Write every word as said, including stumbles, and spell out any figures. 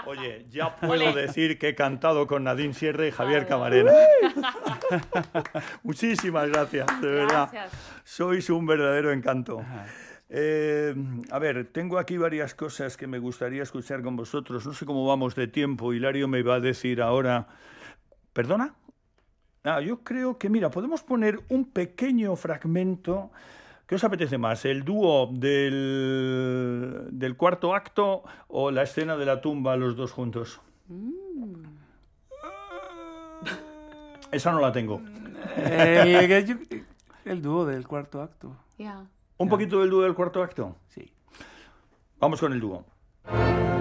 Oye, ya puedo decir que he cantado con Nadine Sierra y Javier Camarena. Muchísimas gracias, de verdad. Gracias. Sois un verdadero encanto. Eh, a ver, tengo aquí varias cosas que me gustaría escuchar con vosotros. No sé cómo vamos de tiempo. Hilario me va a decir ahora... ¿Perdona? Ah, yo creo que, mira, podemos poner un pequeño fragmento. ¿Qué os apetece más? ¿El dúo del, del cuarto acto o la escena de la tumba, los dos juntos? Mm. Esa no la tengo. Eh, yo- el dúo del cuarto acto. Yeah. ¿Un poquito del dúo del cuarto acto? Sí. Vamos con el dúo.